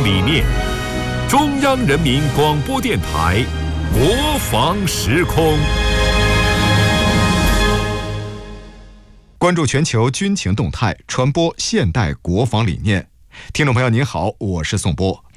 理念。中央人民广播电台国防时空， 关注全球军情动态，传播现代国防理念。听众朋友您好，我是宋波。